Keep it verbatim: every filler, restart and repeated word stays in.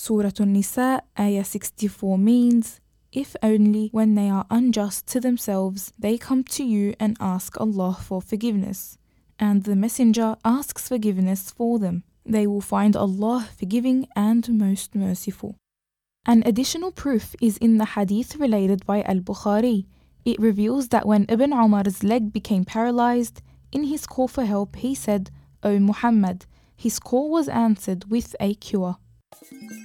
Surah An-Nisa, Ayah sixty-four means, if only when they are unjust to themselves, they come to you and ask Allah for forgiveness, and the Messenger asks forgiveness for them. They will find Allah forgiving and most merciful. An additional proof is in the hadith related by Al-Bukhari. It reveals that when Ibn Umar's leg became paralyzed, in his call for help he said, "O Muhammad," his call was answered with a cure.